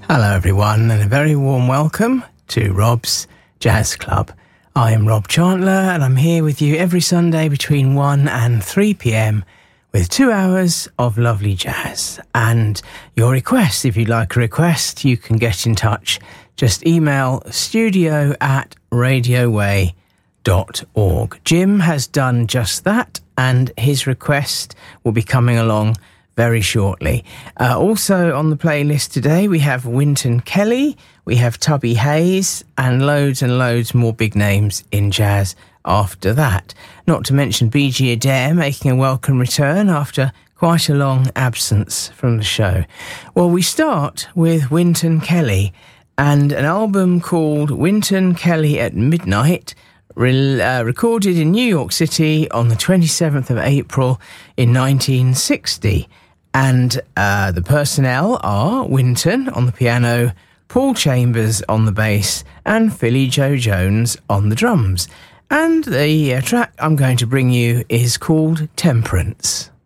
Hello everyone, and a very warm welcome to Rob's Jazz Club. I am Rob Chandler, and I'm here with you every Sunday between 1 and 3 p.m. with 2 hours of lovely jazz. And your request, if you'd like a request, you can get in touch. Just email studio@radioway.org. Jim has done just that, and his request will be coming along very shortly. Also on the playlist today, we have Wynton Kelly, we have Tubby Hayes, and loads more big names in jazz after that. Not to mention B.G. Adair making a welcome return after quite a long absence from the show. Well, we start with Wynton Kelly and an album called Wynton Kelly at Midnight, recorded in New York City on the 27th of April in 1960. And the personnel are Wynton on the piano, Paul Chambers on the bass, and Philly Joe Jones on the drums. And the track I'm going to bring you is called Temperance.